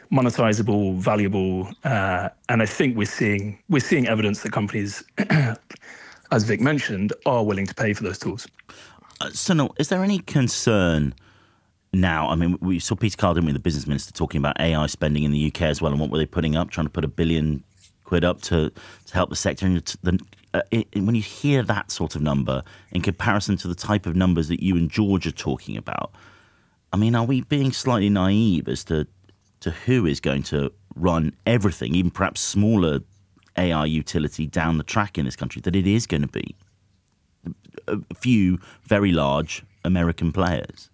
monetizable, valuable, and I think we're seeing evidence that companies, as Vic mentioned, are willing to pay for those tools. Sunil, is there any concern now? I mean, we saw Peter Carr, didn't we, the business minister, talking about AI spending in the UK as well, and what were they putting up, trying to put £1 billion up to help the sector. And when you hear that sort of number in comparison to the type of numbers that you and George are talking about, I mean, are we being slightly naive as to who is going to run everything, even perhaps smaller AI utility down the track in this country, that it is going to be a few very large American players?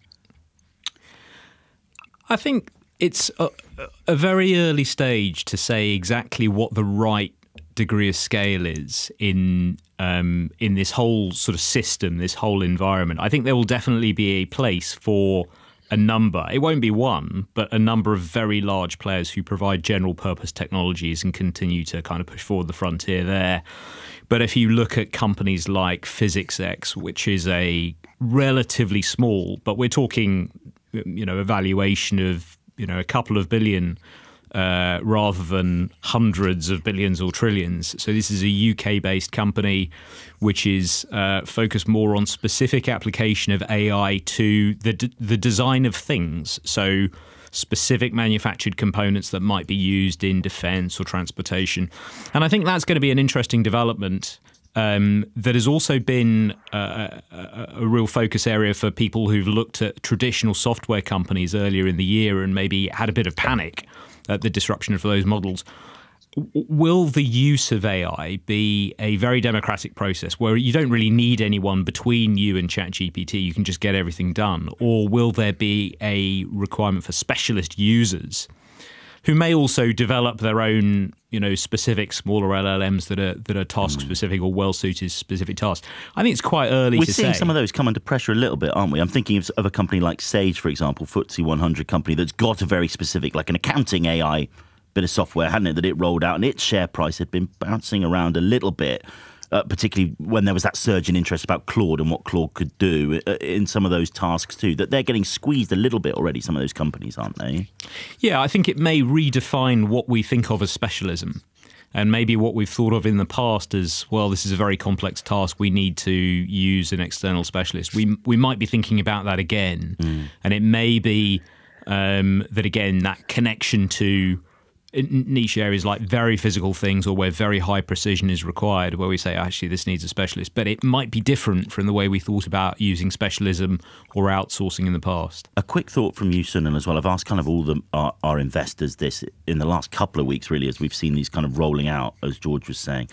I think it's a very early stage to say exactly what the right degree of scale is in this whole sort of system, this whole environment. I think there will definitely be a place for a number. It won't be one, but a number of very large players who provide general purpose technologies and continue to kind of push forward the frontier there. But if you look at companies like PhysicsX, which is a relatively small, but we're talking, a valuation of, a couple of billion rather than hundreds of billions or trillions. So this is a UK-based company which is focused more on specific application of AI to the design of things. So specific manufactured components that might be used in defence or transportation. And I think that's going to be an interesting development that has also been a real focus area for people who've looked at traditional software companies earlier in the year and maybe had a bit of panic at the disruption of those models. Will the use of AI be a very democratic process where you don't really need anyone between you and ChatGPT, you can just get everything done? Or will there be a requirement for specialist users who may also develop their own, specific smaller LLMs that are task specific or well suited to specific tasks? I think it's quite early to say. We're seeing some of those come under pressure a little bit, aren't we? I'm thinking of a company like Sage, for example, FTSE 100 company that's got a very specific, like an accounting AI bit of software, hadn't it, that it rolled out, and its share price had been bouncing around a little bit, particularly when there was that surge in interest about Claude and what Claude could do in some of those tasks too, that they're getting squeezed a little bit already, some of those companies, aren't they? Yeah, I think it may redefine what we think of as specialism. And maybe what we've thought of in the past as, well, this is a very complex task, we need to use an external specialist. We might be thinking about that again. And it may be that, again, that connection to niche areas like very physical things or where very high precision is required, where we say, actually, this needs a specialist. But it might be different from the way we thought about using specialism or outsourcing in the past. A quick thought from you, Sunil, as well. I've asked kind of all our investors this in the last couple of weeks, really, as we've seen these kind of rolling out, as George was saying.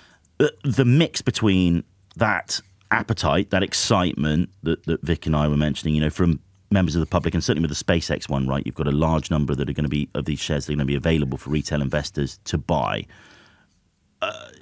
The mix between that appetite, that excitement that Vic and I were mentioning, from members of the public, and certainly with the SpaceX one, right? You've got a large number that are going to be of these shares that are going to be available for retail investors to buy.